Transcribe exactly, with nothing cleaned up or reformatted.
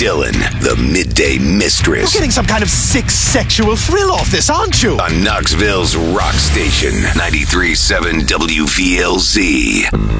Dylan, the midday mistress. You're getting some kind of sick sexual thrill off this, aren't you? On Knoxville's rock station, ninety-three point seven W V L Z.